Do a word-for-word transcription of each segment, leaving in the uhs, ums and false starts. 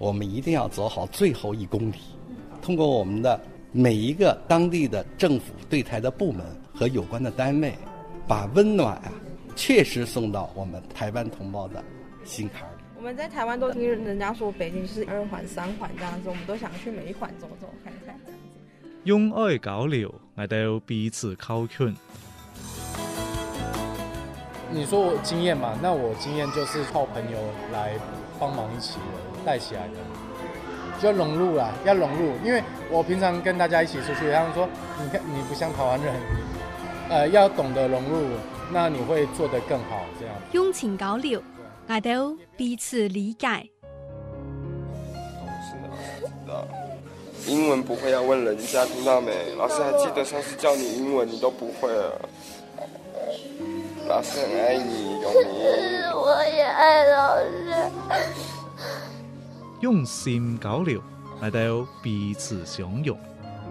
我们一定要走好最后一公里，通过我们的每一个当地的政府对台的部门和有关的单位，把温暖啊确实送到我们台湾同胞的心坎里。 我们在台湾都听人家说北京是二环三环这样子，我们都想去每一环走走看看这样子。 用愛交流，我哋彼此靠近。 你说我经验嘛，那我经验就是靠朋友来帮忙一起带起来的，就要融入啦，要融入。因为我平常跟大家一起出去，他们说你看你不像台湾人，呃，要懂得融入，那你会做得更好。这样用情交流，我哋彼此理解。 是啊，知道。英文不会要问人家，听到没？老师还记得上次教你英文，你都不会了。老师很爱你，永明。 我也爱老师。 用心交流，我哋彼此相容。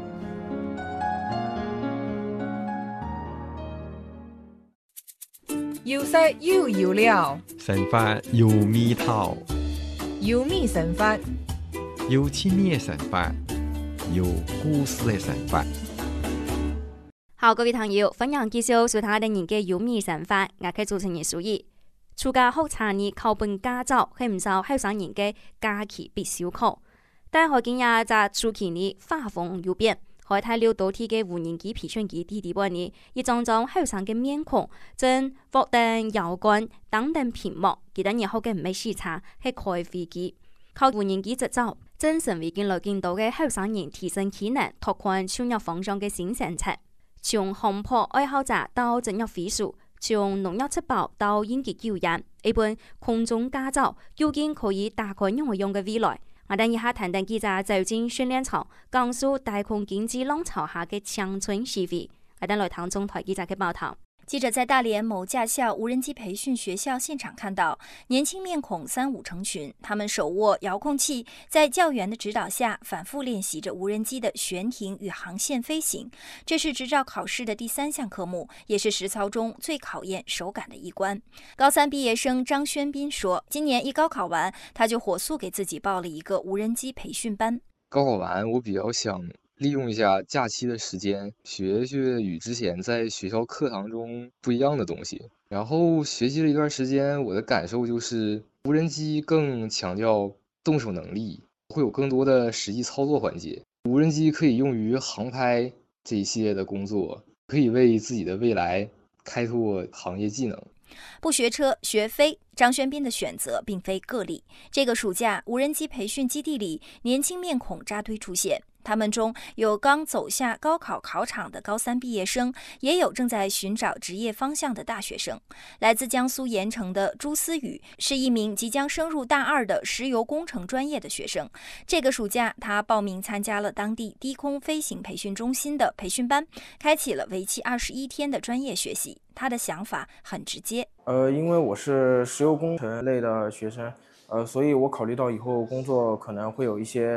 要識要要了， 神法要咪套， 要咪神法， 有亲密的神法，有故事的神法。 好，各位朋友，分享介紹小睇嘅人嘅有味神法，我係主持人蘇怡。暑假學茶呢考本駕照係唔少後生人嘅假期必修課，但係今日在暑期呢畫風有變，可以睇到多天嘅無人機培訓機地地半呢，一張張後生嘅面孔，正獲燈搖桿等等屏幕，記得以後嘅唔係視察，係開飛機，靠無人機執照，正成為見來見到嘅後生人提升技能、拓寬創業方向嘅新政策。從航拍愛好者到整入飛術，從農業出包到應急救援，一本空中駕照究竟可以打開用唔用嘅未來？我等一下談談記者走進訓練場，講述大空經濟浪潮下嘅鄉村思維。我等來聽中台記者嘅報道。 記者在大連某駕校無人機培訓學校現場看到，年輕面孔三五成群，他們手握遙控器，在教員的指導下反覆練習着無人機的懸停與航線飛行。這是執照考試的第三項科目，也是實操中最考驗手感的一關。高三畢業生張宣斌說，今年一高考完，他就火速給自己報了一個無人機培訓班。 高考完，我比較想利用一下假期的時間，學學與之前在學校課堂中不一樣的東西。然後學習了一段時間，我的感受就是無人機更強調動手能力，會有更多的實際操作環節。無人機可以用於航拍這一系列的工作，可以為自己的未來開拓行業技能。 不學車學飛，張宣斌的選擇並非個例。這個暑假，無人機培訓基地裡，年輕面孔扎堆出現。他們中有剛走下高考考場的高三畢業生，也有正在尋找職業方向的大學生。來自江蘇鹽城的朱思雨是一名即將升入大二的石油工程專業的學生。這個暑假，他報名參加了當地低空飛行培訓中心的培訓班，開啟了為期二十一天的專業學習。他的想法很直接。 呃，因為我是石油工程類的學生，呃，所以我考慮到以後工作可能會有一些